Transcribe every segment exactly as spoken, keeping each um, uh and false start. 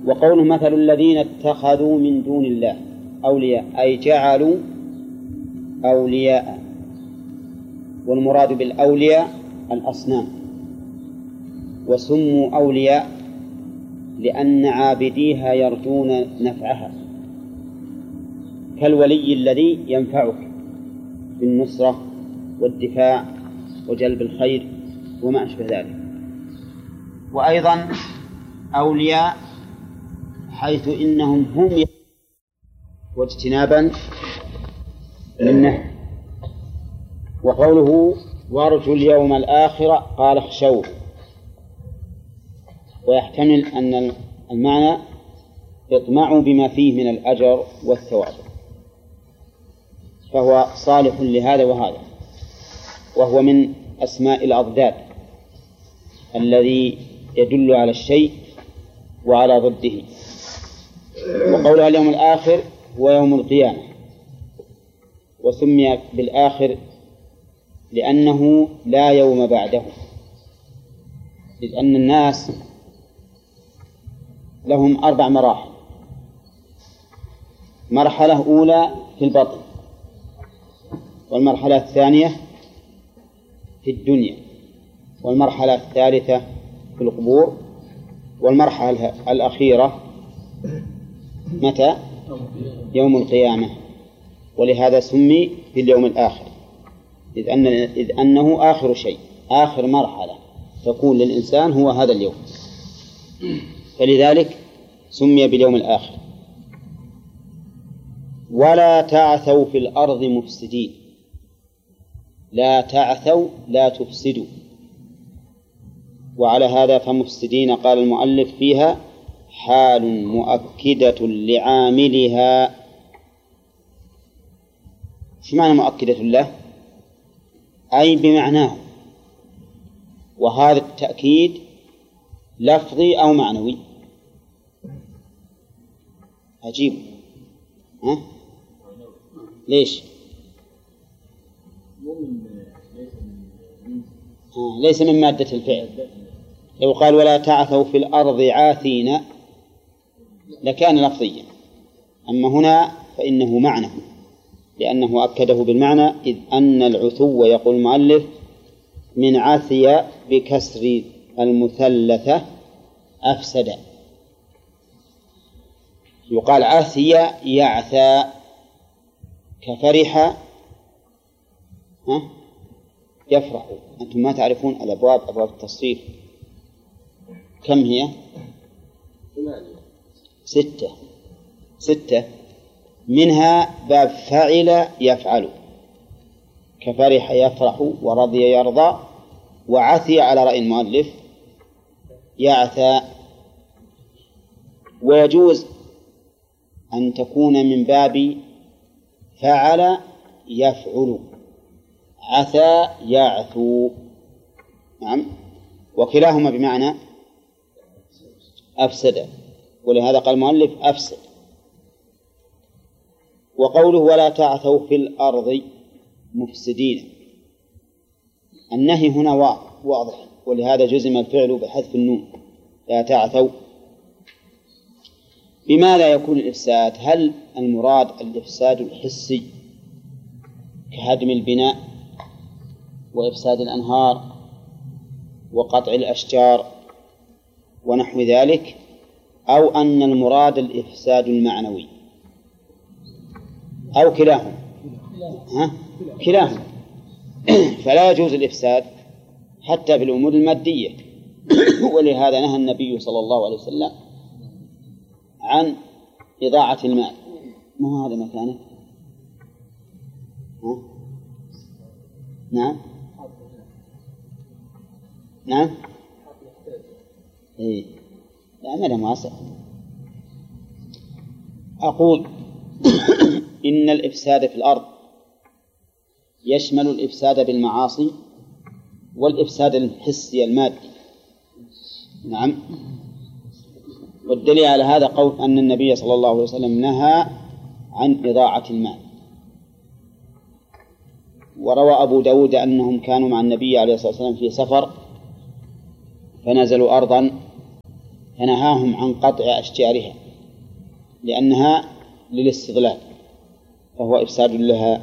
وقوله مثل الذين اتخذوا من دون الله أولياء أي جعلوا أولياء، والمراد بالأولياء الأصنام، وسموا أولياء لأن عابديها يرجون نفعها، كالولي الذي ينفعك بالنصرة والدفاع وجلب الخير وما أشبه ذلك. وأيضا أولياء حيث إنهم هم واجتنابا منه. وقوله وارجوا اليوم الآخر قال اخشوه، ويحتمل أن المعنى اطمعوا بما فيه من الأجر والثواب، فهو صالح لهذا وهذا، وهو من أسماء الأضداد الذي يدل على الشيء وعلى ضده. وقولها اليوم الآخر هو يوم القيامة، وسمي بالآخر لأنه لا يوم بعده، إذ أن الناس لهم أربع مراحل. مرحلة أولى في البطن، والمرحلة الثانية في الدنيا، والمرحلة الثالثة في القبور، والمرحلة الأخيرة متى؟ يوم القيامة. ولهذا سمي في اليوم الآخر، إذ, أن إذ أنه آخر شيء، آخر مرحلة تكون للإنسان هو هذا اليوم، فلذلك سمي باليوم الآخر. ولا تعثوا في الأرض مفسدين، لا تعثوا لا تفسدوا، وعلى هذا فمفسدين قال المؤلف فيها حال مؤكدة لعاملها. شو معنى مؤكدة له؟ أي بمعناه، وهذا التأكيد لفظي أو معنوي؟ عجيب، ها؟ ليش؟ آه ليس من مادة الفعل. لو قال ولا تعثوا في الأرض عاثين لكان لفظيا، أما هنا فإنه معنى، لأنه أكده بالمعنى، إذ أن العثو يقول المؤلف من عثي بكسر المثلثة أفسد. يقال عثي يعثى كفرح ها يفرح. أنتم ما تعرفون الأبواب، أبواب التصريف كم هي؟ ستة ستة منها باب فعل يفعل، كفرح يفرح، ورضي يرضى، وعثي على رأي المؤلف يعثى. ويجوز أن تكون من باب فعل يفعل، عثى يعثو، نعم، وكلاهما بمعنى أفسد، ولهذا قال المؤلف أفسد. وقوله ولا تعثوا في الأرض مفسدين، النهي هنا واضح، ولهذا جزم الفعل بحذف النون، لا تعثوا. بماذا يكون الإفساد؟ هل المراد الإفساد الحسي كهدم البناء وإفساد الأنهار وقطع الأشجار ونحو ذلك، أو أن المراد الإفساد المعنوي، أو كلاهما؟ ها؟ كلاهما. فلا يجوز الإفساد حتى بالأمور المادية، ولهذا نهى النبي صلى الله عليه وسلم عن إضاعة المال. ما هو هذا مكانه؟ ها؟ نعم نعم إيه لا ما له واسع. أقول إن الإفساد في الأرض يشمل الإفساد بالمعاصي والإفساد الحسي المادي، نعم. والدليل على هذا قول أن النبي صلى الله عليه وسلم نهى عن إضاعة المال. وروى أبو داود أنهم كانوا مع النبي عليه الصلاة والسلام في سفر، فنزلوا أرضا فنهاهم عن قطع أشجارها لأنها للاستظلال فهو إفساد لها.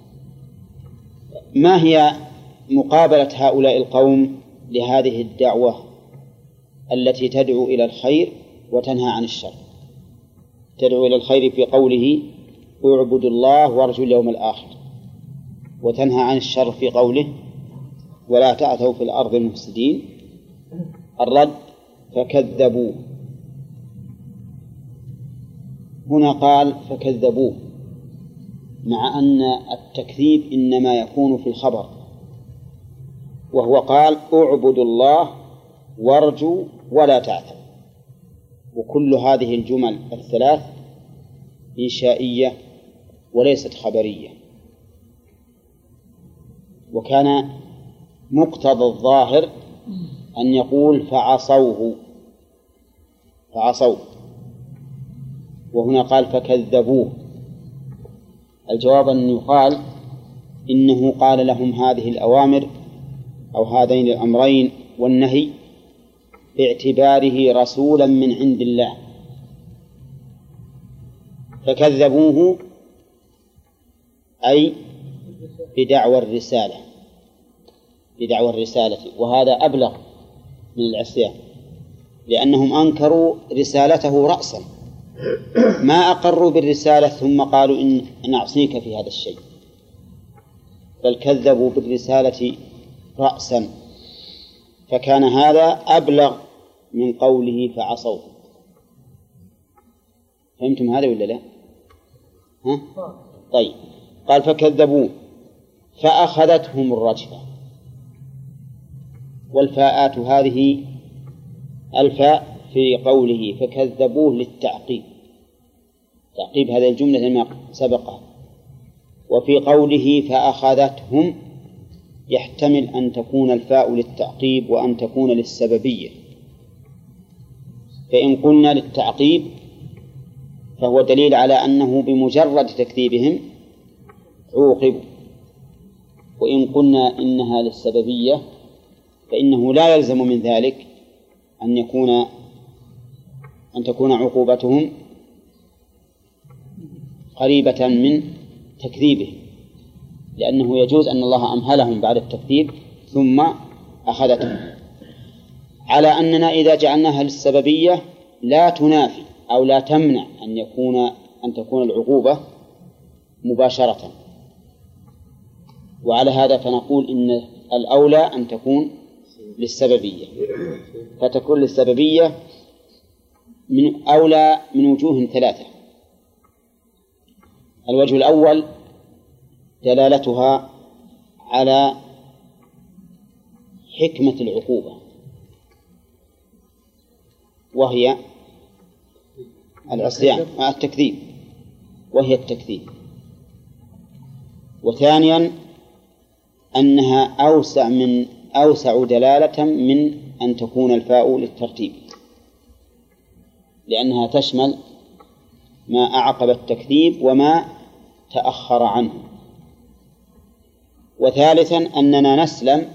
ما هي مقابلة هؤلاء القوم لهذه الدعوة التي تدعو إلى الخير وتنهى عن الشر؟ تدعو إلى الخير في قوله اعبدوا الله وارجوا اليوم الآخر، وتنهى عن الشر في قوله ولا تعثوا في الأرض مفسدين. الرد فكذبوه. هنا قال فكذبوه مع أن التكذيب إنما يكون في الخبر، وهو قال اعبدوا الله وارجوا ولا تعثوا، وكل هذه الجمل الثلاث إنشائية وليست خبرية. وكان مقتضى الظاهر أن يقول فعصوه فعصوه وهنا قال فكذبوه. الجواب أن يقال إنه قال لهم هذه الأوامر أو هذين الأمرين والنهي باعتباره رسولا من عند الله، فكذبوه أي بدعوى الرسالة بدعوى الرسالة وهذا أبلغ من العصيان، لأنهم أنكروا رسالته رأسا، ما أقروا بالرسالة ثم قالوا إن نعصيك في هذا الشيء، بل كذبوا بالرسالة رأسا، فكان هذا أبلغ من قوله فعصوه. فهمتم هذا ولا لا؟ ها؟ طيب. قال فكذبوه فأخذتهم الرجفة، والفاءات هذه الفاء في قوله فكذبوه للتعقيب، تعقيب هذه الجملة ما سبقها، وفي قوله فأخذتهم يحتمل أن تكون الفاء للتعقيب وأن تكون للسببية. فإن قلنا للتعقيب فهو دليل على أنه بمجرد تكذيبهم عوقبوا، وإن قلنا إنها للسببية فإنه لا يلزم من ذلك أن يكون أن تكون عقوبتهم قريبة من تكذيبهم، لأنه يجوز أن الله أمهلهم بعد التكذيب ثم أخذتهم، على أننا إذا جعلناها للسببية لا تنافي أو لا تمنع أن يكون أن تكون العقوبة مباشرة. وعلى هذا فنقول إن الأولى أن تكون للسببية، فتكون للسببية من أولى من وجوه ثلاثة. الوجه الأول دلالتها على حكمة العقوبة، وهي العصيان التكذيب وهي التكذيب. وثانيا أنها أوسع من أوسع دلالة من أن تكون الفاء للترتيب، لأنها تشمل ما أعقب التكذيب وما تأخر عنه. وثالثا أننا نسلم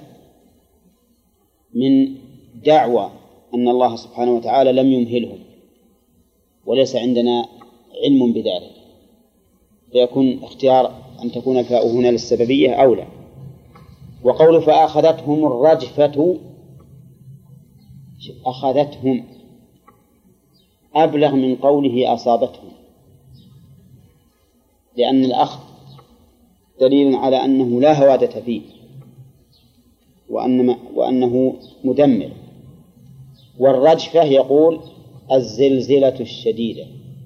من دعوى أن الله سبحانه وتعالى لم يمهلهم وليس عندنا علم بذلك، فيكون اختيار أن تكون الفاء هنا للسببية أولى. وقول فأخذتهم الرجفة، أخذتهم أبلغ من قوله أصابتهم، لأن الأخذ دليل على أنه لا هوادة فيه وأن وأنه مدمر. والرجفة يقول الزلزلة الشديدة.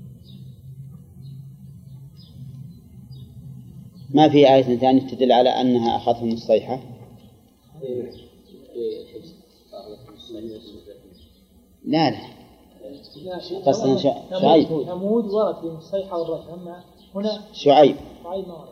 ما في آية ثانية تدل على أنها أخذتهم الصيحة؟ لا لا قصنا شعيب. ثمود ورد في الصيحة والرجفة، أما هنا شعيب شعيب ما ورد.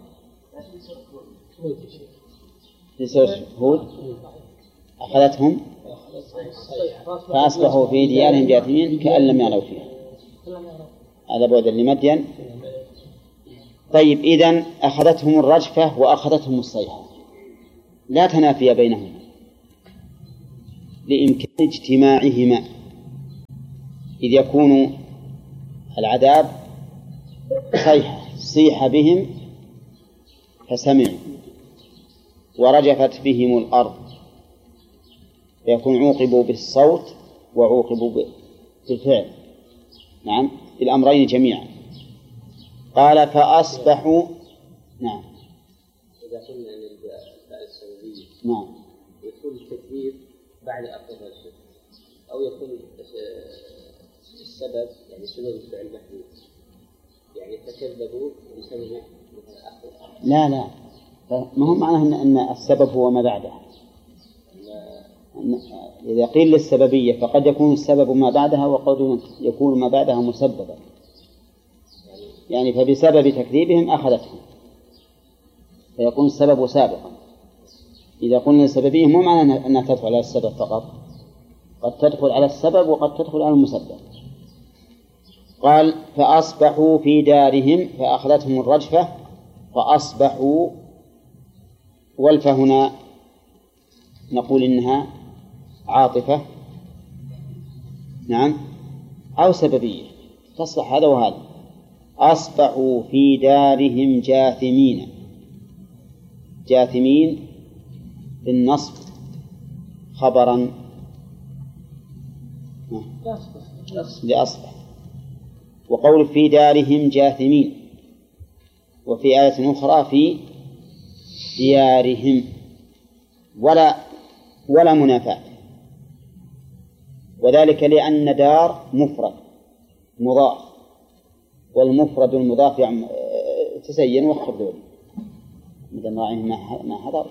لسوس هود أخذتهم فأصبحوا في ديارهم جاثمين كأن لم يغنوا فيها، هذا بعدا لمدين. طيب إذن أخذتهم الرجفة وأخذتهم الصيحة، لا تنافي بينهما لإمكان اجتماعهما، إذ يكون العذاب صيحة صيح بهم فسمعوا ورجفت بهم الأرض، فيكون عوقبوا بالصوت وعوقبوا بالفعل، نعم، بالأمرين جميعا. قال فأصبحوا. نعم. إذا قلنا أن الفاء السببية نعم يكون التكذيب بعد أقرب الشرك، أو يكون السبب يعني سبب الفعل محدود، يعني تكذبوا بسبب مثل أخر. لا لا ما هو معناه أن السبب هو ما بعده. إذا قيل للسببية فقد يكون السبب ما بعدها وقد يكون ما بعدها مسببا، يعني فبسبب تكذيبهم أخذتهم فيكون السبب سابقا. إذا قلنا السببية مو معنى أنها تدخل على السبب فقط، قد تدخل على السبب وقد تدخل على المسبب. قال فأصبحوا في دارهم فأخذتهم الرجفة فأصبحوا، والفا هنا نقول إنها عاطفة، نعم، أو سببية تصلح هذا وهذا. أصبحوا في دارهم جاثمين، جاثمين بالنصب خبرا لأصبح، وقول في دارهم جاثمين، وفي آية أخرى في ديارهم، ولا ولا منافاة، وذلك لأن دار مفرد مضاف، والمفرد المضاف يعني تسين وخر دول مثل ما حضر.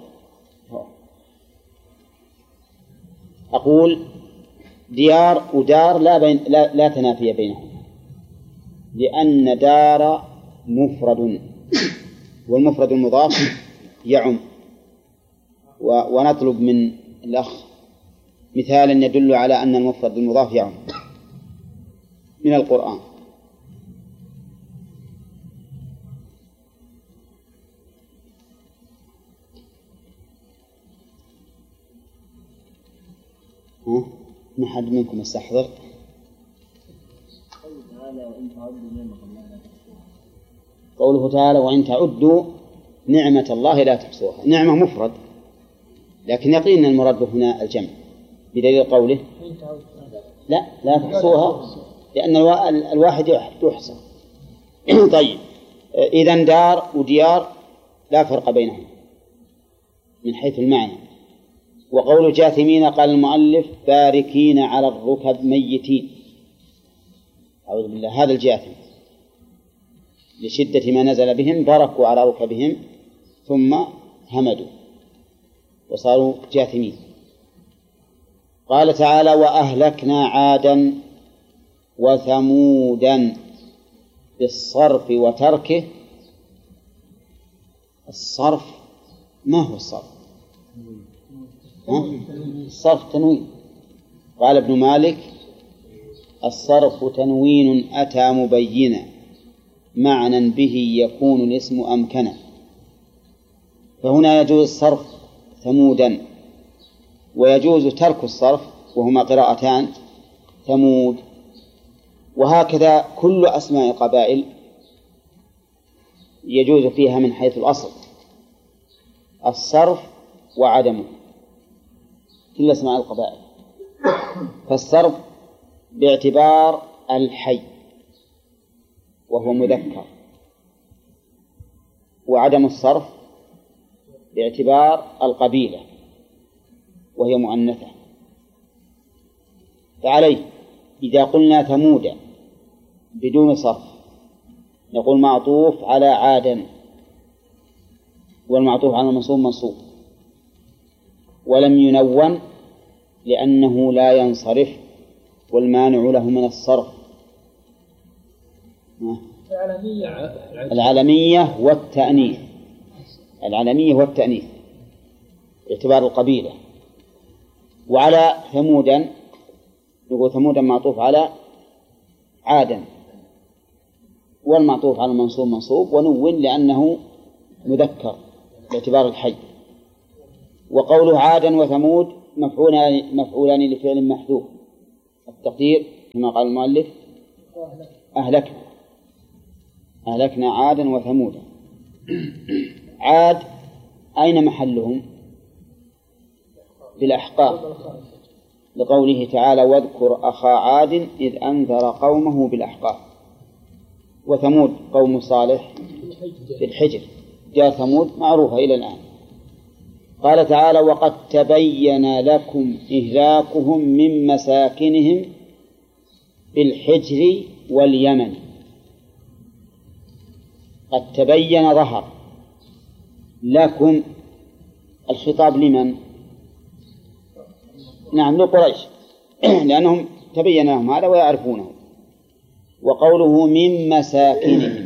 أقول ديار ودار لا, بين لا, لا تنافي بينهم، لأن دار مفرد والمفرد المضاف يعم. ونطلب من الأخ مثالا يدل على أن المفرد المضاف يعم من القرآن. ها؟ ما حد منكم يستحضر؟ قوله تعالى وإن تعدوا نعمة الله لا تحصوها. نعمة مفرد، لكن يقين المراد هنا الجمع بدليل قوله لا لا تحصوها، لأن الواحد يحصى. طيب إذن دار وديار لا فرق بينهم من حيث المعنى. وقول جاثمين قال المؤلف باركين على الركب ميتين، أعوذ بالله، هذا الجاثم لشدة ما نزل بهم بركوا على ركبهم ثم همدوا وصاروا جاثمين. قال تعالى وأهلكنا عادا وثمودا بالصرف وتركه. الصرف ما هو الصرف؟ الصرف تنوين. قال ابن مالك الصرف تنوين أتى مبينا معنى به يكون الاسم أمكنا، فهنا يجوز الصرف ثمودا ويجوز ترك الصرف، وهما قراءتان ثمود. وهكذا كل أسماء القبائل يجوز فيها من حيث الأصل الصرف وعدمه، كل أسماء القبائل. فالصرف باعتبار الحي وهو مذكر، وعدم الصرف باعتبار القبيلة وهي مؤنثة. فعليه إذا قلنا ثمود بدون صرف نقول معطوف على عادا، والمعطوف على المنصوب منصوب، ولم ينون لأنه لا ينصرف والمانع له من الصرف العلمية والتأنيث، العلمية والتأنيث باعتبار القبيلة. وعلى ثمودا نقول ثمودا معطوف على عادا، والمعطوف على المنصوب منصوب ونون لأنه مذكر باعتبار الحي. وقوله عادا وثمود مفعولان مفعولان لفعل محذوف، التقدير كما قال المؤلف أهلكنا أهلكنا عادا وثمودا. عاد أين محلهم؟ بالأحقاف، لقوله تعالى واذكر أخا عاد إذ أنذر قومه بالأحقاف. وثمود قوم صالح في الحجر، جاء ثمود معروفة إلى الآن. قال تعالى وقد تبين لكم إهلاكهم من مساكنهم بالحجر واليمن. قد تبين ظهر لكم، الخطاب لمن؟ نعم لقريش لأنهم تبين لهم هذا ويعرفونه. وقوله من مساكنهم،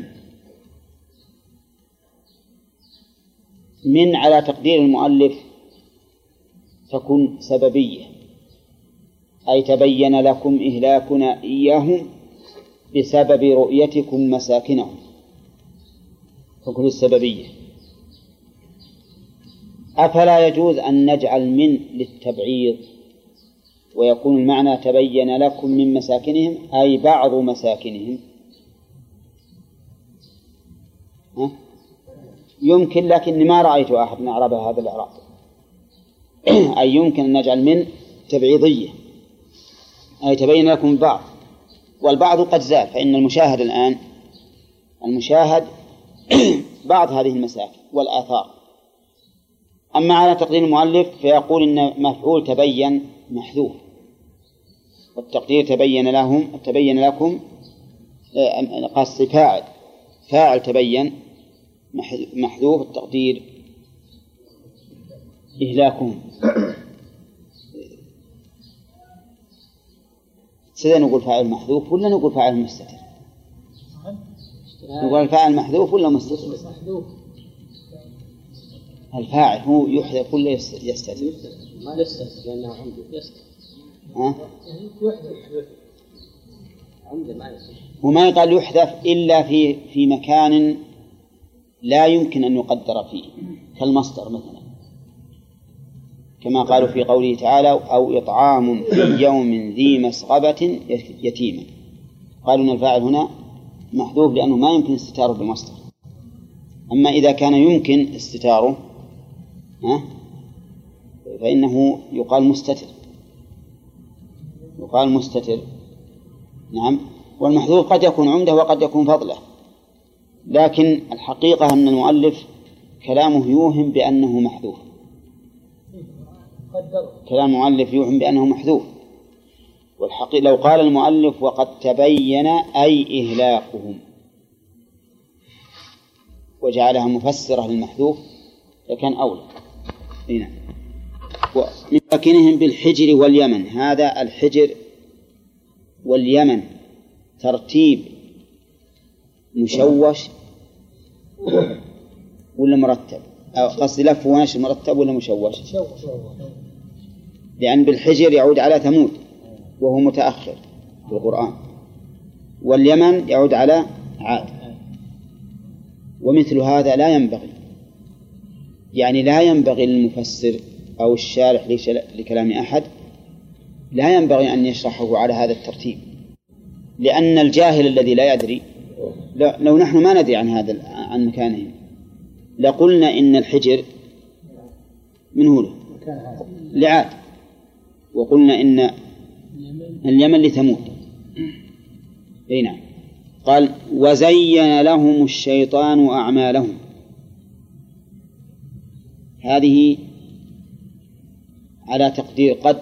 من على تقدير المؤلف تكون سببية، أي تبين لكم إهلاكنا إياهم بسبب رؤيتكم مساكنهم، تكون السببية. أفلا يجوز أن نجعل من للتبعيض ويكون المعنى تبين لكم من مساكنهم أي بعض مساكنهم؟ ها؟ يمكن، لكن ما رأيت أحد أعرب هذا الإعراب. أي يمكن أن نجعل من تبعيضية، أي تبين لكم بعض، والبعض قد زال، فإن المشاهد الآن المشاهد بعض هذه المساكن والآثار. أما على تقدير المؤلف فيقول إن مفعول تبين محذوف، والتقدير تبين لهم تبين لكم قصد فاعل فاعل تبين محذوف، التقدير إهلاكهم. سيدا نقول فاعل محذوف ولا نقول فاعل مستتر؟ نقول فاعل محذوف ولا مستتر؟ الفاعل هو يحذف ولا يستتر؟ ما يستتر لأنه عمده يستتر. ها؟ عمده ما يستتر. وما يقال يحذف إلا في في مكان لا يمكن أن يقدر فيه، كالمصدر مثلا، كما قالوا في قوله تعالى أو إطعام في يوم ذي مسغبة يتيما. قالوا أن الفاعل هنا محذوف لأنه ما يمكن استتاره بمصدر. أما إذا كان يمكن استتاره ها فإنه يقال مستتر، يقال مستتر. نعم. والمحذوف قد يكون عمده وقد يكون فضله، لكن الحقيقة أن المؤلف كلامه يوهم بأنه محذوف، كلام المؤلف يوهم بأنه محذوف. والحقيقة لو قال المؤلف وقد تبين أي إهلاكهم وجعلها مفسرة للمحذوف لكان أولى. هنا ومن مساكنهم بالحجر واليمن، هذا الحجر واليمن ترتيب مشوش ولا مرتب؟ أو قصدي لف ونشر مرتب ولا مشوش؟ لأن بالحجر يعود على ثمود وهو متأخر في القرآن، واليمن يعود على عاد. ومثل هذا لا ينبغي، يعني لا ينبغي للمفسر أو الشارح لكلام أحد لا ينبغي أن يشرحه على هذا الترتيب، لأن الجاهل الذي لا يدري، لو نحن ما ندري عن هذا عن مكانهم لقلنا إن الحجر من هو لعاد، وقلنا إن اليمن لثمود. أي نعم. قال وزين لهم الشيطان أعمالهم، هذه على تقدير قد،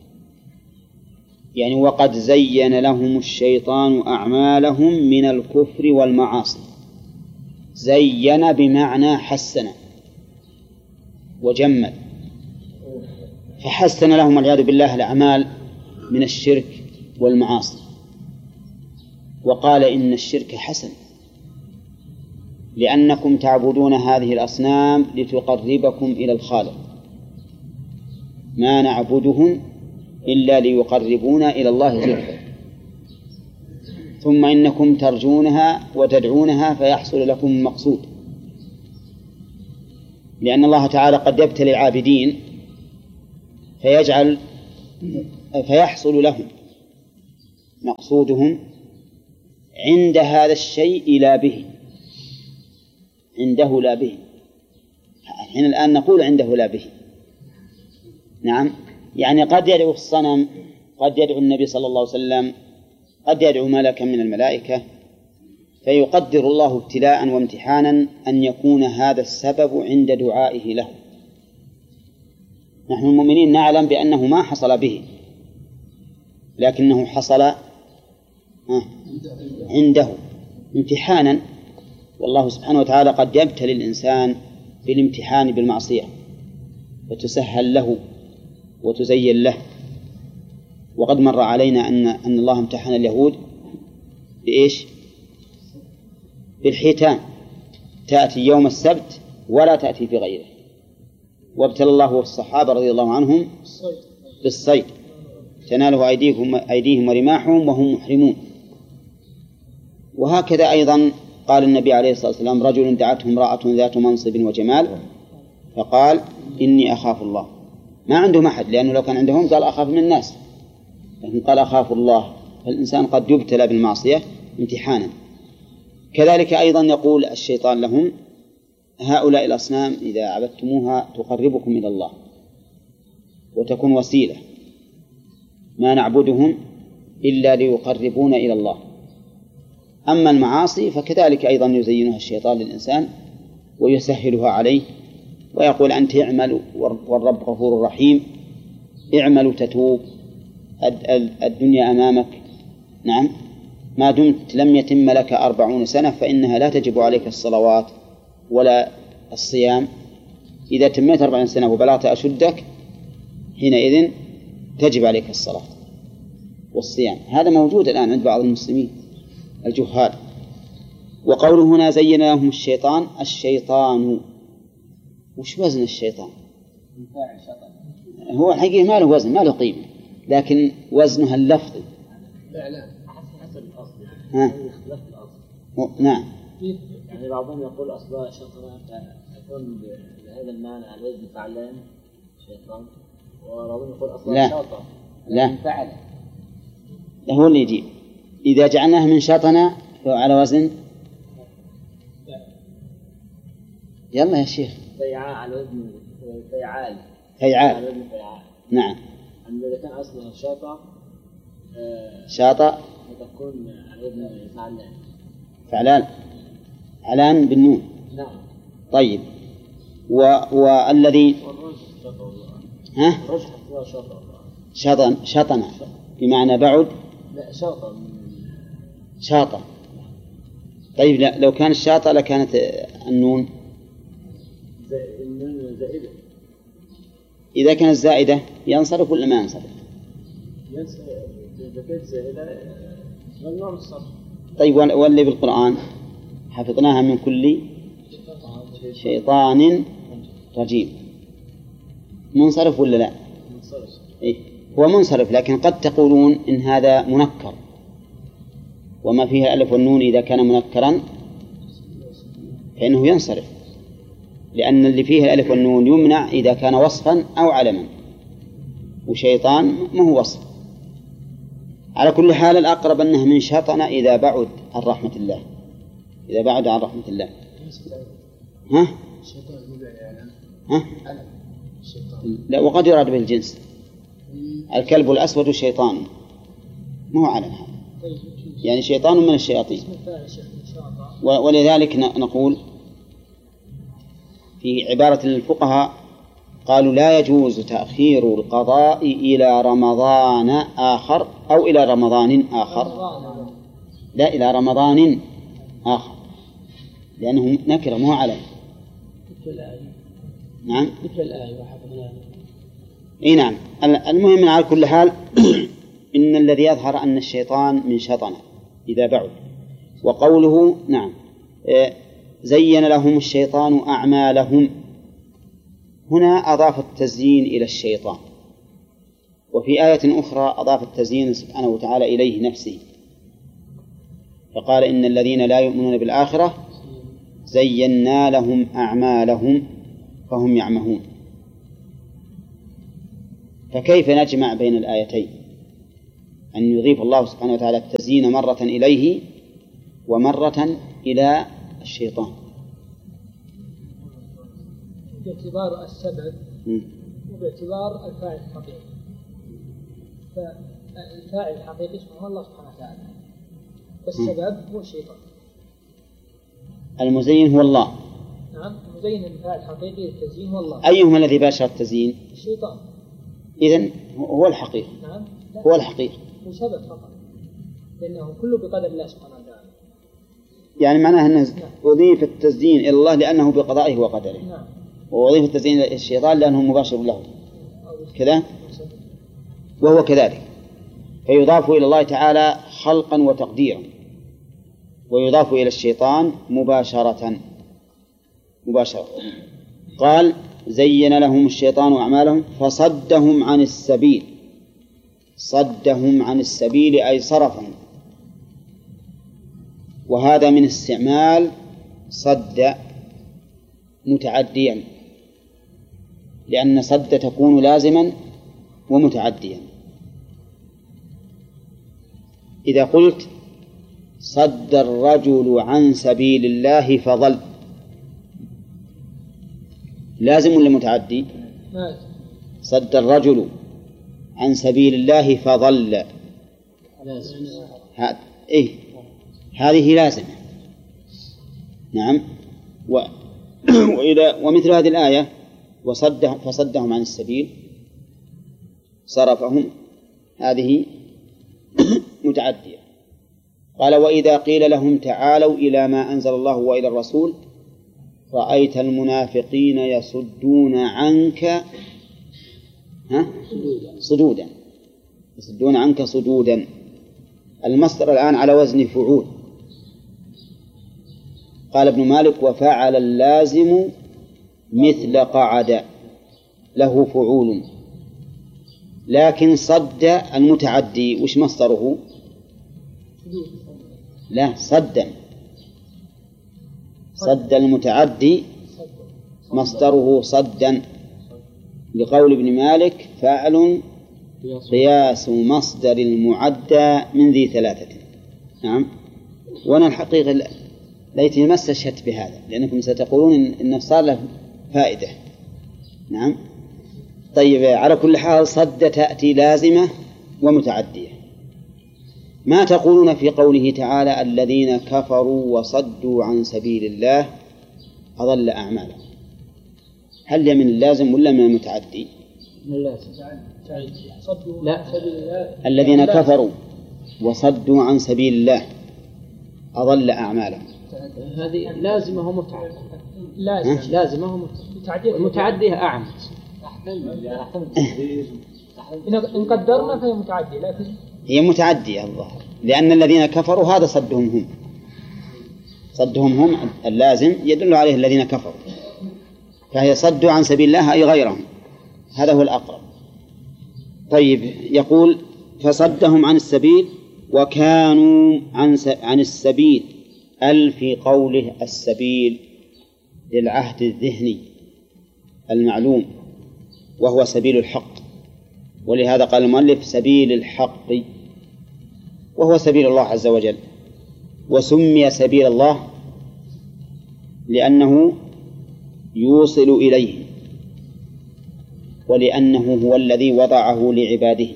يعني وقد زين لهم الشيطان أعمالهم من الكفر والمعاصي. زين بمعنى حسن وجمل، فحسن لهم والعياذ بالله الأعمال من الشرك والمعاصي، وقال إن الشرك حسن لأنكم تعبدون هذه الأصنام لتقربكم إلى الخالق، ما نعبدهم إلا ليقربونا إلى الله زلفى، ثم إنكم ترجونها وتدعونها فيحصل لكم المقصود، لأن الله تعالى قد يبتلي العابدين فيجعل فيحصل لهم مقصودهم عند هذا الشيء لا به، عنده لا به. حين الآن نقول عنده لا به. نعم، يعني قد يدعو الصنم، قد يدعو النبي صلى الله عليه وسلم، قد يدعو ملكا من الملائكة، فيقدر الله ابتلاء وامتحانا أن يكون هذا السبب عند دعائه له. نحن المؤمنين نعلم بأنه ما حصل به، لكنه حصل عنده امتحانا، والله سبحانه وتعالى قد يبتلي الإنسان بالامتحان بالمعصية فتسهل له وتزين له. وقد مر علينا أن أن الله امتحن اليهود بإيش؟ بالحيتان، تأتي يوم السبت ولا تأتي في غيره. وابتلى الله الصحابة رضي الله عنهم بالصيد، تناله أيديهم أيديهم ورماحهم وهم محرمون. وهكذا أيضا قال النبي عليه الصلاة والسلام: رجل دعته امرأة ذات منصب وجمال فقال إني أخاف الله. ما عندهم أحد، لأنه لو كان عندهم قال أخاف من الناس، لكن قال أخاف الله. فالإنسان قد يبتلى بالمعصية امتحانا. كذلك أيضا يقول الشيطان لهم: هؤلاء الأصنام إذا عبدتموها تقربكم إلى الله وتكون وسيلة، ما نعبدهم إلا ليقربونا إلى الله. أما المعاصي فكذلك أيضا يزينها الشيطان للإنسان ويسهلها عليه، ويقول: أنت اعمل والرب غفور رحيم، اعمل تتوب، الدنيا أمامك. نعم، ما دمت لم يتم لك أربعون سنة فإنها لا تجب عليك الصلوات ولا الصيام. إذا تميت أربعين سنة وبلغت أشدك حينئذ تجب عليك الصلاة والصيام. هذا موجود الآن عند بعض المسلمين الجهال. وقوله هنا: زين لهم الشيطان. الشيطان وش وزن الشيطان؟ هو الحقيقة ما له وزن، ما له قيمة، لكن وزنها اللفظي. حسب الأصل ها؟ اختلاف الأصل. نعم، يعني بعضهم يقول أصلا شيطان يكون بهذا المعنى على وزن فعلان شيطان، وبعضهم يقول أصلا شاطر لا فعل. هو اللي يجي إذا جعلناه من شطنا فهو على وزن. يلا يا شيخ. فيعال على وزن فيعال. فيعال على وزن فيعال. نعم. أما إذا كان أصلا شاطر شاطئ تكون على وزن فعلان. فعلان، فعلان بالنون. نعم. طيب، و... والذي ها شطن شطن بمعنى بعد. لا شاطئ. شاطئ. طيب، لا لو كان الشاطئ لكانت النون النون زائدة. إذا كانت زائدة ينصرف ولا ما ينصرف؟ ينصرف إذا كانت زائدة ممنوع من الصرف. طيب، واللي بالقرآن حفظناها من كل شيطان رجيم، منصرف ولا لا؟ منصرف. إيه؟ هو منصرف، لكن قد تقولون إن هذا منكر، وما فيه الألف والنون إذا كان منكرا فإنه ينصرف، لأن اللي فيه الألف والنون يمنع إذا كان وصفا أو علما، وشيطان ما هو وصف. على كل حال الأقرب أنه من شطن إذا بعد عن رحمة الله، إذا بعد عن رحمة الله. ها؟ ها؟ لا، وقد يراد به الجنس. الكلب الأسود شيطان، ما هو علم هذا، يعني شيطان من الشياطين. ولذلك نقول في عبارة الفقهاء قالوا: لا يجوز تأخير القضاء إلى رمضان آخر أو إلى رمضان آخر، لا إلى رمضان آخر، لأنه نكرة مو علم. نعم، مثل الآية وحفظناها. إيه نعم. المهم على كل حال إن الذي يظهر أن الشيطان من شطنة إذا بعد. وقوله نعم زين لهم الشيطان أعمالهم، هنا أضاف التزيين إلى الشيطان، وفي آية أخرى أضاف التزيين سبحانه وتعالى إليه نفسه، فقال: إن الذين لا يؤمنون بالآخرة زينا لهم أعمالهم فهم يعمهون. فكيف نجمع بين الآيتين؟ أن يضيف الله سبحانه وتعالى التزيين مرة إليه ومرة إلى الشيطان باعتبار السبب وباعتبار الفاعل الحقيقي. فالفاعل الحقيقي اسمه الله سبحانه وتعالى والسبب هو الشيطان. المزين هو الله. نعم المزين الفاعل الحقيقي التزيين هو الله. أيهما الذي باشر التزيين؟ الشيطان. إذن هو الحقيقي. نعم هو الحقيقي. هو سبب فقط لأنه كله بقدر الله سبحانه وتعالى. يعني معناه أن أضيف التزيين إلى الله لأنه بقضائه وقدره. نعم. وأضيف التزيين إلى الشيطان لأنه مباشر له كذا، وهو كذلك. فيضاف إلى الله تعالى خلقا وتقديرا، ويضاف إلى الشيطان مباشرة مباشرة. قال زين لهم الشيطان أعمالهم فصدهم عن السبيل. صدهم عن السبيل أي صرفهم، وهذا من استعمال صد متعديا، لأن صد تكون لازما ومتعديا. إذا قلت صد الرجل عن سبيل الله فضل، لازم ولا متعدي؟ صد الرجل عن سبيل الله فضل ها... إيه؟ هذه لازمة. نعم. و... وإذا ومثل هذه الآية وصدهم فصدهم عن السبيل صرفهم، هذه متعدية. قال وإذا قيل لهم تعالوا إلى ما أنزل الله وإلى الرسول رأيت المنافقين يصدون عنك ها؟ صدودا يصدون عنك صدودا. المصدر الآن على وزن فعول. قال ابن مالك وفعل اللازم مثل قعد له فعول، لكن صد المتعدي وش مصدره؟ لا صدا. صد المتعدي مصدره صدا، لقول ابن مالك فاعل قياس مصدر المعدى من ذي ثلاثة. نعم. وانا الحقيقة ليتني ما استشهدت بهذا، لأنكم ستقولون إن صار له فائدة. نعم. طيب على كل حال صد تأتي لازمة ومتعدية. ما تقولون في قوله تعالى الذين كفروا وصدوا عن سبيل الله أضل أعمالهم؟ هل من اللازم ولا من المتعدي؟ من اللازم. لا. الذين كفروا وصدوا عن سبيل الله أضل أعمالهم. هذه لازمة ومتعدية. لازم لازمة ومتعدية. المتعدية أعم. إن قدرنا فهي متعدية، لكن هي متعدية الظاهر، لأن الذين كفروا هذا صدهم هم صدهم هم اللازم يدل عليه الذين كفروا، فهي صدوا عن سبيل الله أي غيرهم، هذا هو الأقرب. طيب يقول فصدهم عن السبيل وكانوا عن عن السبيل. ال في قوله السبيل للعهد الذهني المعلوم وهو سبيل الحق، ولهذا قال المؤلف سبيل الحق، وهو سبيل الله عز وجل. وسمي سبيل الله لأنه يوصل إليه، ولأنه هو الذي وضعه لعباده،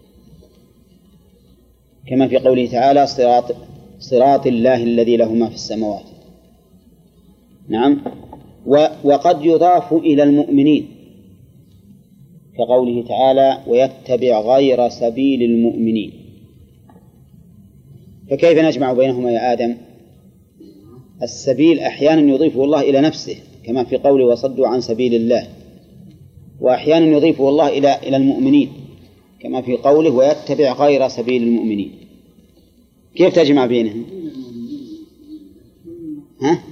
كما في قوله تعالى صراط, صراط الله الذي له ما في السماوات. نعم. وقد يضاف إلى المؤمنين كقوله تعالى ويتبع غير سبيل المؤمنين. فكيف نجمع بينهما يا آدم؟ السبيل أحيانا يضيفه الله إلى نفسه كما في قوله وصدوا عن سبيل الله، وأحيانا يضيفه الله إلى إلى المؤمنين كما في قوله ويتبع غير سبيل المؤمنين. كيف تجمع بينهم؟ ها؟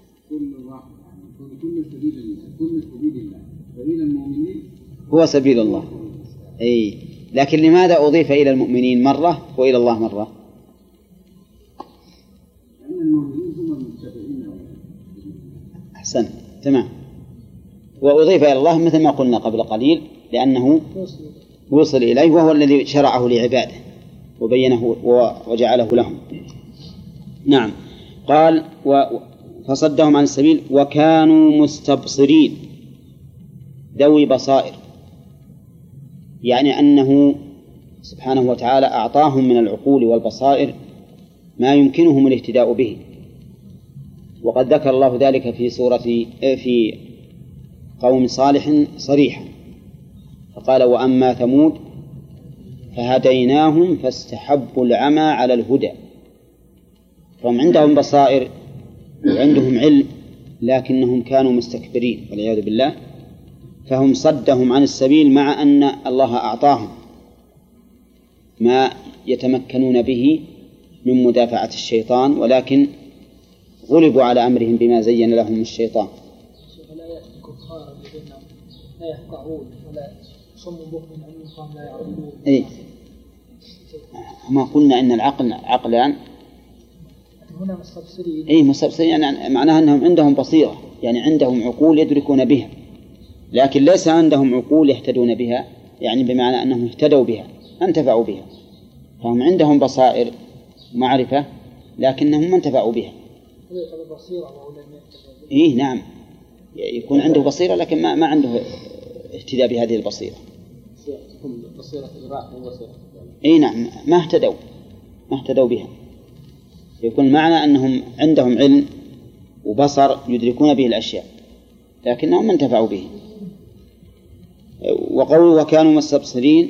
كل سبيل كل سبيل الله سبيل المؤمنين هو سبيل الله. أي لكن لماذا أضيف إلى المؤمنين مرة وإلى الله مرة؟ لأن المؤمنين هم المتبعين. أحسن تمام. وأضيف إلى الله مثل ما قلنا قبل قليل لأنه وصل إليه وهو الذي شرعه لعباده. وبينه وجعله لهم. نعم. قال فصدهم عن السبيل وكانوا مستبصرين ذوي بصائر، يعني أنه سبحانه وتعالى أعطاهم من العقول والبصائر ما يمكنهم الاهتداء به. وقد ذكر الله ذلك في سورة في قوم صالح صريحا، فقال وأما ثمود فهديناهم فاستحبوا العمى على الهدى. فهم عندهم بصائر وعندهم علم لكنهم كانوا مستكبرين والعياذ بالله، فهم صدهم عن السبيل مع أن الله أعطاهم ما يتمكنون به من مدافعة الشيطان، ولكن غلبوا على أمرهم بما زين لهم الشيطان. الآيات الكفار الذين لا يفقهون ولا صم بكم عن لا يعرفون. إيه؟ ما قلنا إن العقل عقلان. هنا مستبصرين. إيه مستبصرين يعني معناها أنهم عندهم بصيرة، يعني عندهم عقول يدركون بها، لكن ليس عندهم عقول يهتدون بها، يعني بمعنى أنهم اهتدوا بها انتفعوا بها. فهم عندهم بصائر معرفة لكنهم ما انتفعوا بها. إيه نعم، يكون عنده بصيرة لكن ما ما عنده اهتداء بهذه البصيرة. بصيرة إدراك وبصيرة. إيه نعم، ما اهتدوا ما اهتدوا بها. يكون معنى أنهم عندهم علم وبصر يدركون به الأشياء لكنهم ما انتفعوا به. وقولوا وكانوا مستبصرين.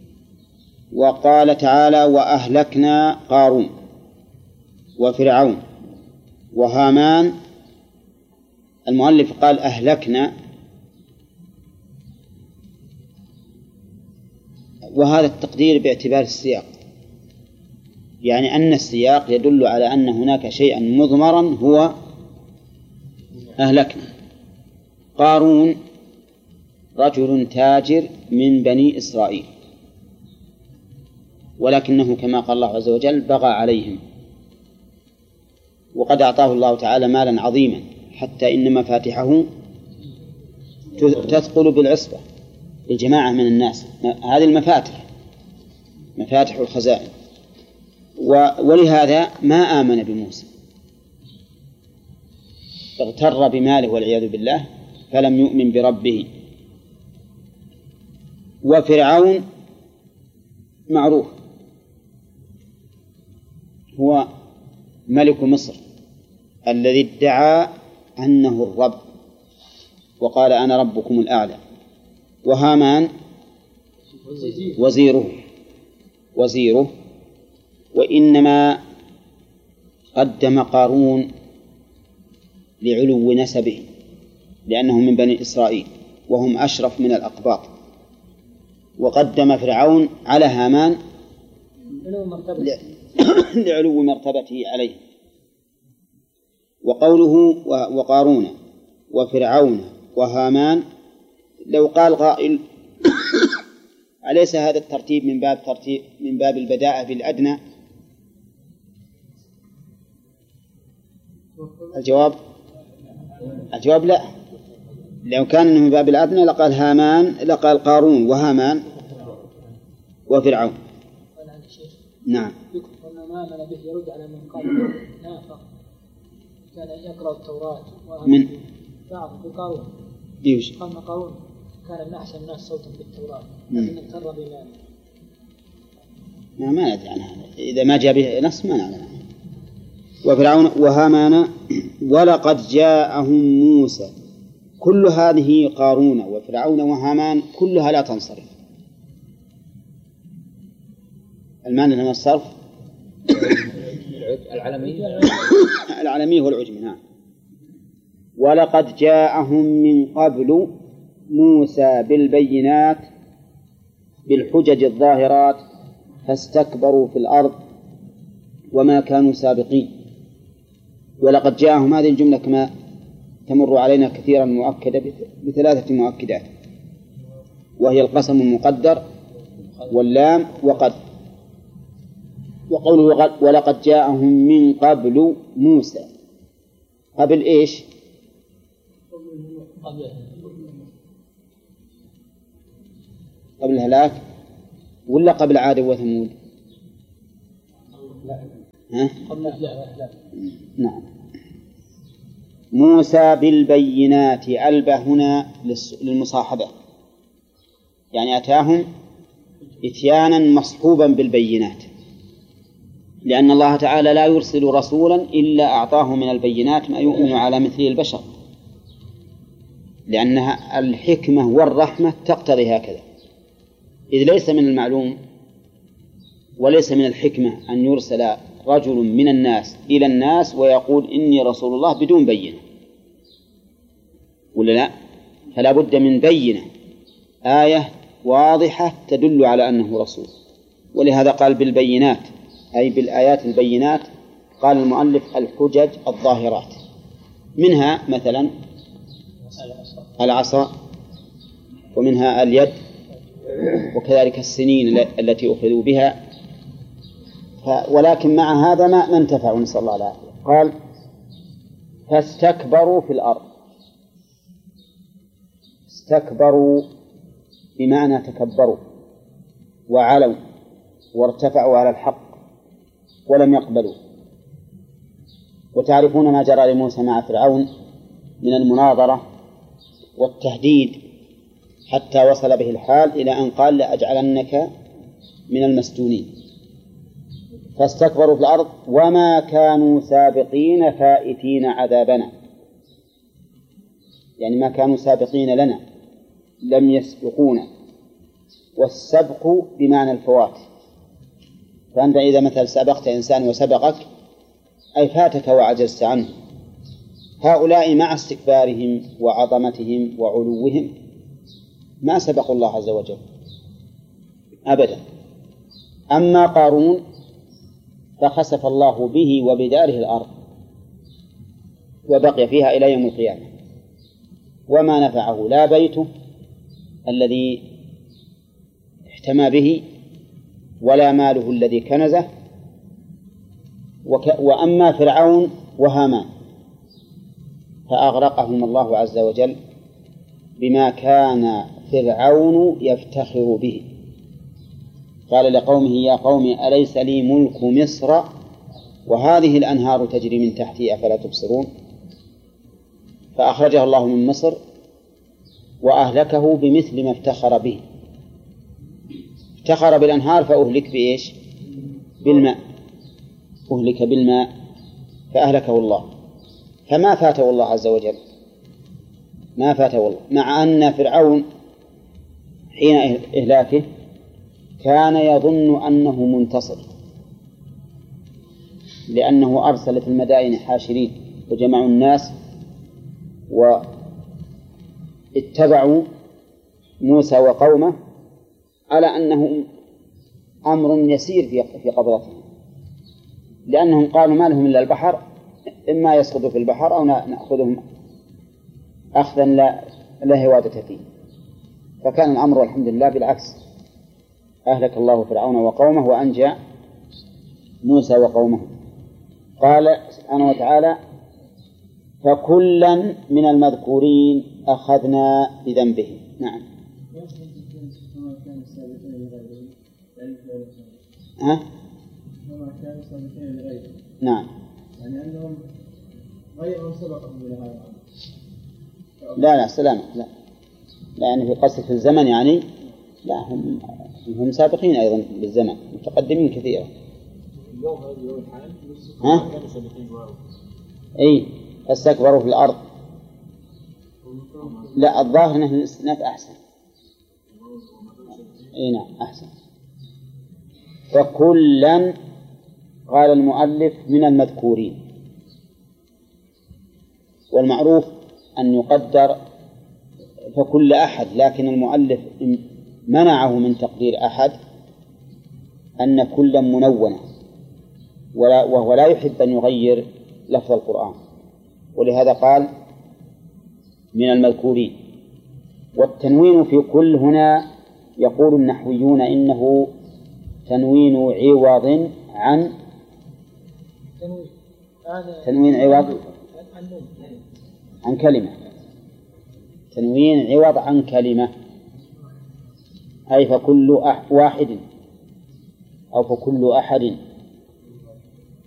وقال تعالى وأهلكنا قارون وفرعون وهامان. المؤلف قال أهلكنا، وهذا التقدير باعتبار السياق، يعني أن السياق يدل على أن هناك شيئا مضمرا هو أهلكنا. قارون رجل تاجر من بني إسرائيل، ولكنه كما قال الله عز وجل بغى عليهم، وقد أعطاه الله تعالى مالا عظيما حتى إن مفاتحه تثقل بالعصبة الجماعة من الناس. هذه المفاتح مفاتح الخزائن، ولهذا ما آمن بموسى، اغتر بماله والعياذ بالله فلم يؤمن بربه. وفرعون معروف هو ملك مصر الذي ادعى أنه الرب وقال أنا ربكم الأعلى. وهامان وزيره وزيره وإنما قدم قارون لعلو نسبه لأنه من بني إسرائيل وهم أشرف من الأقباط، وقدم فرعون على هامان لعلو مرتبته عليه. وقوله وقارون وفرعون وهامان، لو قال قائل أليس هذا الترتيب من باب ترتيب من باب البداءة بالأدنى؟ الجواب الجواب لا. لو كان من باب الأدنى لقال هامان لقال قارون وهامان وفرعون. نعم. يكفر ما آمن به يرد على من قال نافق كان يقرأ التوراة من بعض بقارون. إيش؟ قال قارون كان من أحسن الناس صوتا بالتوراة لكن اغتر بماله. ما ما ندري عن هذا، إذا ما جاء به نص ما نعلم عنه. وفرعون وهامان ولقد جاءهم موسى. كل هذه قارون وفرعون وهامان كلها لا تنصرف. المعنى من الصرف العلمي العلمي هو العجمي. نعم. ولقد جاءهم من قبل موسى بالبينات بالحجج الظاهرات فاستكبروا في الأرض وما كانوا سابقين. ولقد جاءهم هذه الجملة كما تمر علينا كثيرا مؤكدة بثلاثة مؤكدات، وهي القسم المقدر واللام وقد. وقوله وقد ولقد جاءهم من قبل موسى، قبل إيش؟ قبل الهلاك ولا قبل عاد وثمود؟ ها؟ نعم. موسى بالبينات، ألبى هنا للمصاحبة، يعني أتاهم إتيانا مصحوبا بالبينات، لأن الله تعالى لا يرسل رسولا إلا أعطاه من البينات ما يؤمن على مثله البشر، لأنها الحكمة والرحمة تقتضي هكذا، إذ ليس من المعلوم وليس من الحكمة أن يرسل رجل من الناس إلى الناس ويقول إني رسول الله بدون بينة، ولا لا؟ فلا بد من بينة، آية واضحة تدل على أنه رسول. ولهذا قال بالبينات، أي بالآيات البينات. قال المؤلف الحجج الظاهرات، منها مثلا العصا، ومنها اليد، وكذلك السنين التي أخذوا بها. ولكن مع هذا ما انتفعوا، نسأل الله العافية. قال فاستكبروا في الأرض. استكبروا بمعنى تكبروا وعلوا وارتفعوا على الحق ولم يقبلوا. وتعرفون ما جرى لموسى مع فرعون من المناظرة والتهديد، حتى وصل به الحال إلى أن قال لأجعلنك من المسجونين. فاستكبروا في الأرض وما كانوا سابقين فائتين عذابنا، يعني ما كانوا سابقين لنا، لم يسبقونا. والسبق بمعنى الفوات، فأنت إذا مثلا سبقت إنسان وسبقك أي فاتك وعجزت عنه. هؤلاء مع استكبارهم وعظمتهم وعلوهم ما سبقوا الله عز وجل أبدا. أما قارون فخسف الله به وبداره الأرض وبقي فيها إلى يوم القيامة، وما نفعه لا بيته الذي احتمى به ولا ماله الذي كنزه. وك... وأما فرعون وهامان فأغرقهم الله عز وجل بما كان فرعون يفتخر به. قال لقومه يا قوم أليس لي ملك مصر وهذه الأنهار تجري من تحتي أفلا تبصرون. فأخرجه الله من مصر وأهلكه بمثل ما افتخر به. افتخر بالأنهار فأهلك بإيش؟ بالماء، أهلك بالماء فأهلكه الله. فما فاته الله عز وجل، ما فاته الله، مع أن فرعون حين إهلاكه كان يظن أنه منتصر، لأنه أرسل في المدائن حاشرين وجمعوا الناس واتبعوا موسى وقومه على أنه أمر يسير في قبضتهم، لأنهم قالوا ما لهم إلا البحر، إما يسقطوا في البحر أو نأخذهم أخذا لا, لا هوادة فيه. فكان الأمر والحمد لله بالعكس، أهلك الله فرعون وقومه وأنجى موسى وقومه. قال سبحانه وتعالى فكلا من المذكورين أخذنا بذنبه. نعم. ها؟ نعم. يعني أنهم غيرهم سبقهم إلى هذا. لا لا سلام لا لا يعني في قصة الزمن، يعني لا هم هم سابقين أيضا بالزمن، متقدمين كثيرا. ها؟ أي فاستكبروا في الأرض. لا الظاهر أنه الاستئناف أحسن. أي نعم أحسن. فكلا قال المؤلف من المذكورين، والمعروف أن يقدر فكل أحد، لكن المؤلف منعه من تقدير أحد أن كلا منونة، وهو لا يحب أن يغير لفظ القرآن، ولهذا قال من المذكورين. والتنوين في كل هنا يقول النحويون إنه تنوين عوض عن تنوين عوض عن كلمة، تنوين عوض عن كلمة، أي فكل واحد أو فكل أحد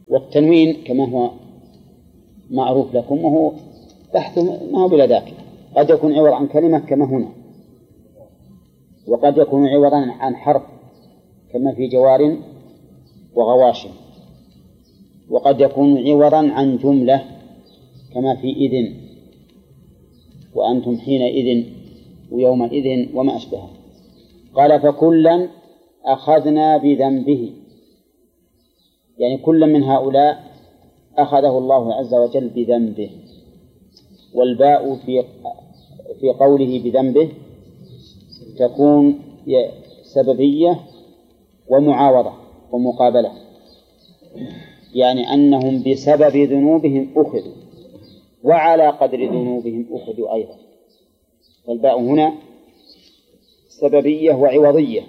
والتنوين كما هو معروف لكم وهو بحث ما هو بلا ذاك، قد يكون عوض عن كلمة كما هنا، وقد يكون عوضا عن حرف كما في جوار وغواشم، وقد يكون عوضا عن جملة كما في إذن وأنتم حينئذ ويومئذ وما أشبهه. قال فكلا أخذنا بذنبه، يعني كلا من هؤلاء أخذه الله عز وجل بذنبه، والباء في في قوله بذنبه تكون سببية ومعاوضة ومقابلة، يعني أنهم بسبب ذنوبهم أخذوا وعلى قدر ذنوبهم أخذوا أيضا، فالباء هنا سببية وعوضية،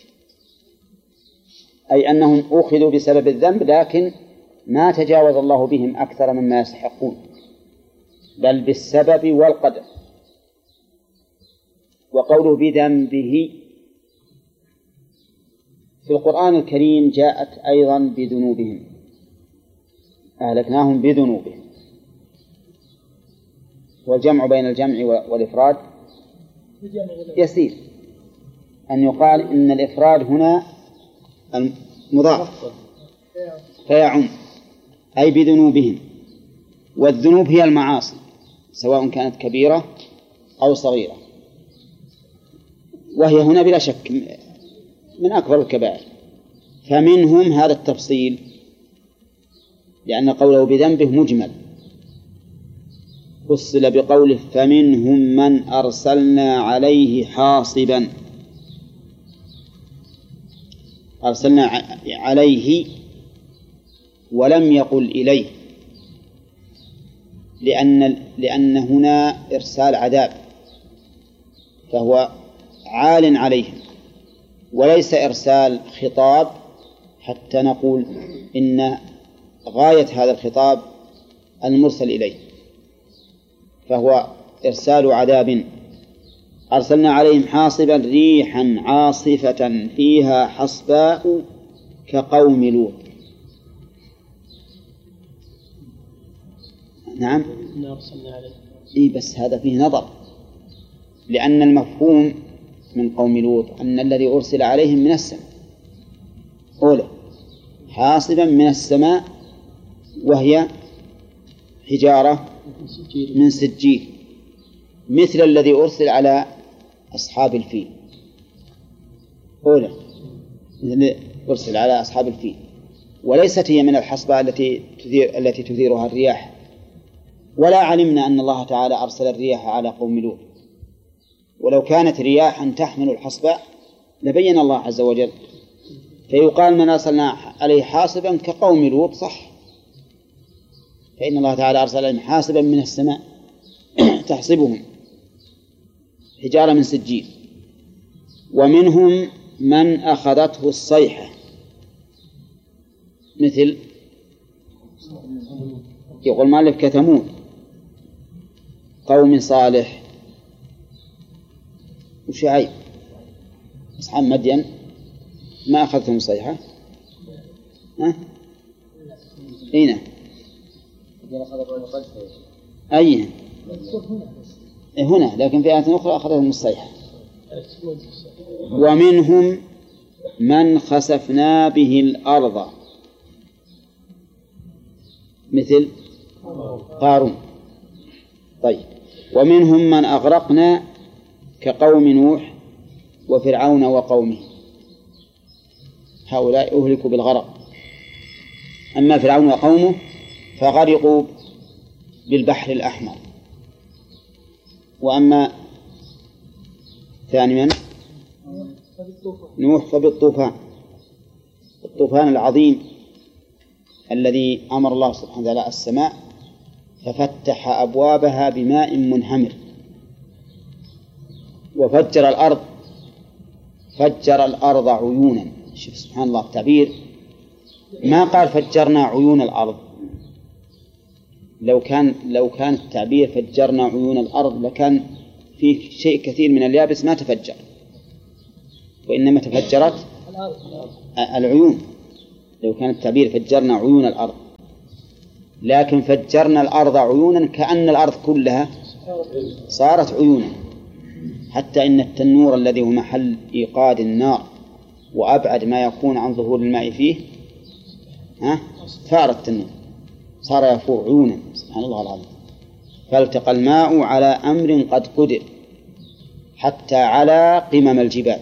أي أنهم أخذوا بسبب الذنب لكن ما تجاوز الله بهم أكثر مما يستحقون، بل بالسبب والقدر. وقوله بذنبه في القرآن الكريم جاءت أيضا بذنوبهم، أهلكناهم بذنوبهم، والجمع بين الجمع والإفراد يسير أن يقال إن الإفراد هنا مضاف فيعم، أي بذنوبهم، والذنوب هي المعاصي سواء كانت كبيرة أو صغيرة، وهي هنا بلا شك من أكبر الكبائر. فمنهم هذا التفصيل لأن قوله بذنبه مجمل، فصل بقوله فمنهم من أرسلنا عليه حاصبا، أرسلنا عليه ولم يقل إليه، لأن لأن هنا إرسال عذاب فهو عال عليهم، وليس إرسال خطاب حتى نقول إن غاية هذا الخطاب المرسل إليه، فهو إرسال عذاب. أرسلنا عليهم حاصبا ريحا عاصفة فيها حصباء كقوم لوط. نعم إيه، بس هذا فيه نظر، لأن المفهوم من قوم لوط أن الذي أرسل عليهم من السماء، أولا حاصبا من السماء وهي حجارة من سجيل مثل الذي أرسل على أصحاب الفيل، أولا الذي أرسل على أصحاب الفيل، وليست هي من الحصبة التي تثير التي تثيرها الرياح، ولا علمنا أن الله تعالى أرسل الرياح على قوم لوط، ولو كانت رياحا تحمل الحصبة لبين الله عز وجل، فيقال من أرسلنا عليه حاصبا كقوم لوط صح، فإن الله تعالى أرسل عليهم حاصبا من السماء تحصبهم حجارة من سجيل. ومنهم من أخذته الصيحة مثل يقول مالك كثمود قوم صالح وشعيب أصحاب مدين، ما أخذتهم الصيحة؟ ها؟ أين؟ أين؟ هنا، لكن في آية أخرى أخذتهم الصيحة. ومنهم من خسفنا به الأرض مثل قارون. طيب، ومنهم من أغرقنا كقوم نوح وفرعون وقومه، هؤلاء أهلكوا بالغرق، أما فرعون وقومه فغرقوا بالبحر الأحمر. وأما ثانيا نوح فبالطوفان، الطوفان العظيم الذي أمر الله سبحانه وتعالى السماء ففتح أبوابها بماء منهمر، وفجر الأرض فجر الأرض عيونا. شوف سبحان الله التعبير، ما قال فجرنا عيون الأرض، لو كان لو كان التعبير فجرنا عيون الأرض لكان فيه شيء كثير من اليابس ما تفجر، وإنما تفجرت العيون. لو كان التعبير فجرنا عيون الأرض لكن فجرنا الأرض عيونا كأن الأرض كلها صارت عيونا، حتى إن التنور الذي هو محل إيقاد النار وأبعد ما يكون عن ظهور الماء فيه ها ثار التنور، صار يفور عيونا. سبحان الله العظيم. فالتقى الماء على أمر قد قدر حتى على قمم الجبال،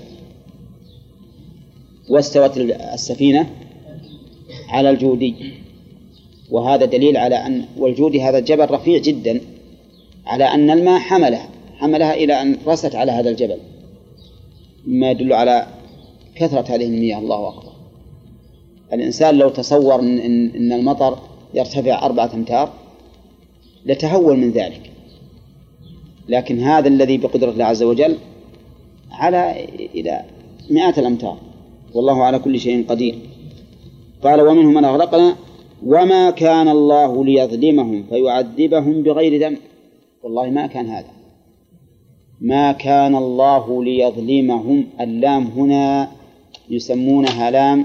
واستوت السفينة على الجودي، وهذا دليل على أن والجودي هذا الجبل رفيع جدا، على أن الماء حملها حملها إلى أن رست على هذا الجبل، ما يدل على كثرة هذه المياه. الله أكبر. الإنسان لو تصور أن المطر يرتفع أربعة أمتار لتهول من ذلك، لكن هذا الذي بقدرة الله عز وجل على إلى مئات الأمتار، والله على كل شيء قدير. قال ومنهم من أغرقنا وما كان الله ليظلمهم فيعذبهم بغير ذنب. والله ما كان هذا، ما كان الله ليظلمهم. اللام هنا يسمونها لام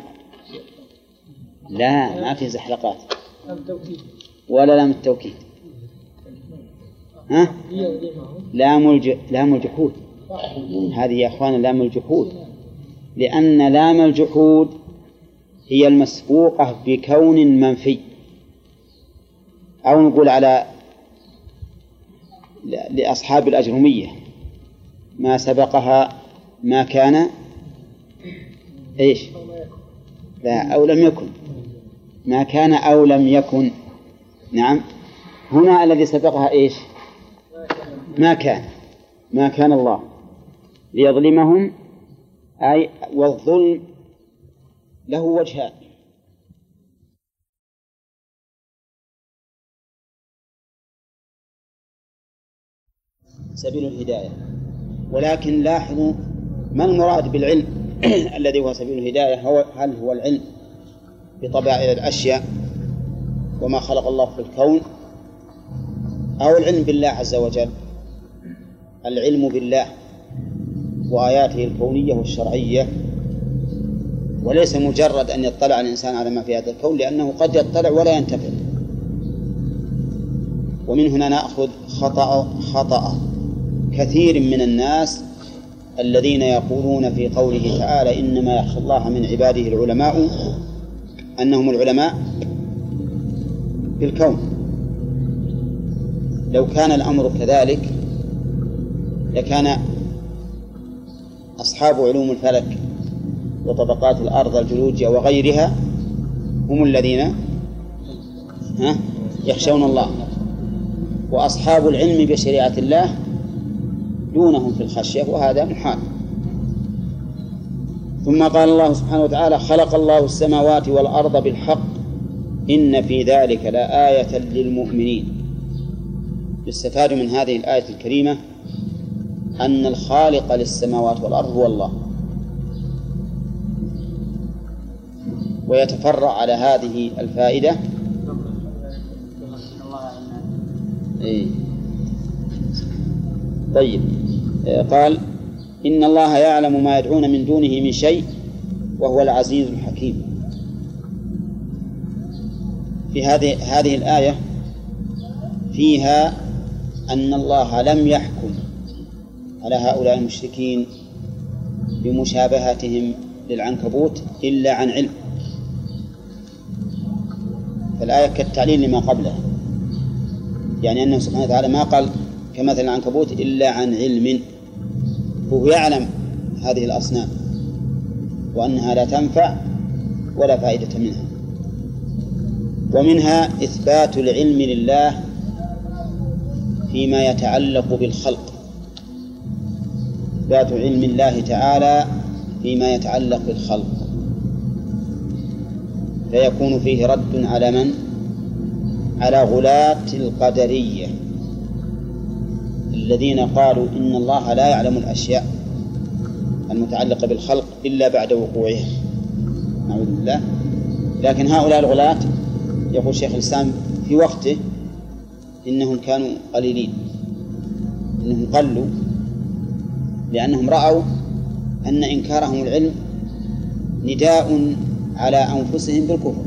لا ما في زحلقات ولا لام التوكيد، ها لام الج... لام الجحود. هذه يا أخوان لام الجحود، لأن لام الجحود هي المسبوقة بكون منفي، أو نقول على لأصحاب الأجرمية ما سبقها ما كان إيش لا أو لم يكن، ما كان أو لم يكن. نعم هنا الذي سبقها إيش ما كان ما كان الله ليظلمهم، أي والظلم له وجهان. سبيل الهداية، ولكن لاحظوا ما المراد بالعلم الذي هو سبيل الهداية. هو هل هو العلم بطبائع الأشياء وما خلق الله في الكون، أو العلم بالله عز وجل؟ العلم بالله وآياته الكونية والشرعية، وليس مجرد أن يطلع الإنسان على ما في هذا الكون، لأنه قد يطلع ولا ينتفع. ومن هنا نأخذ خطأ خطأ كثير من الناس الذين يقولون في قوله تعالى إنما يخشى الله من عباده العلماء، أنهم العلماء في الكون. لو كان الأمر كذلك لكان أصحاب علوم الفلك وطبقات الأرض الجيولوجيا وغيرها هم الذين ها يخشون الله، وأصحاب العلم بشريعة الله دونهم في الخشية، وهذا محال. ثم قال الله سبحانه وتعالى خلق الله السماوات والأرض بالحق إن في ذلك لآية للمؤمنين. يستفاد من هذه الآية الكريمة أن الخالق للسماوات والأرض هو الله، ويتفرع على هذه الفائدة إيه. طيب قال إن الله يعلم ما يدعون من دونه من شيء وهو العزيز الحكيم. في هذه هذه الآية فيها أن الله لم يحكم على هؤلاء المشركين بمشابهتهم للعنكبوت إلا عن علم، فالآية كالتعليل لما قبلها، يعني أنه سبحانه وتعالى ما قال كمثل العنكبوت إلا عن علم، هو يعلم هذه الأصنام وأنها لا تنفع ولا فائدة منها. ومنها إثبات العلم لله فيما يتعلق بالخلق، إثبات علم الله تعالى فيما يتعلق بالخلق، فيكون فيه رد على من؟ على غلاة القدرية الذين قالوا إن الله لا يعلم الأشياء المتعلقة بالخلق إلا بعد وقوعها، نعوذ بالله. لكن هؤلاء الغلاة يقول شيخ الإسلام في وقته إنهم كانوا قليلين، إنهم قلوا، لأنهم رأوا أن إنكارهم العلم نداء على أنفسهم بالكفر،